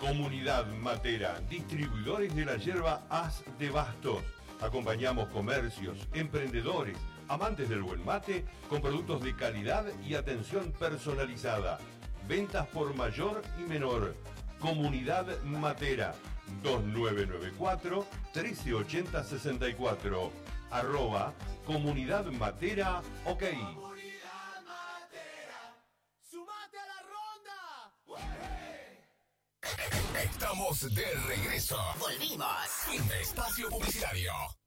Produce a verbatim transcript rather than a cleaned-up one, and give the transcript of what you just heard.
Comunidad Matera, distribuidores de la yerba Haz de Bastos. Acompañamos comercios, emprendedores, amantes del buen mate, con productos de calidad y atención personalizada. Ventas por mayor y menor. Comunidad Matera, dos nueve nueve cuatro, uno tres ocho cero, seis cuatro. Arroba Comunidad Matera, ok. Comunidad Matera, ¡sumate a la ronda! Estamos de regreso. ¡Volvimos! Fin de espacio publicitario.